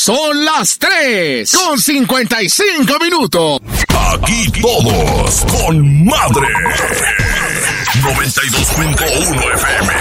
Son las 3:55. Aquí todos con madre. 92.1 FM.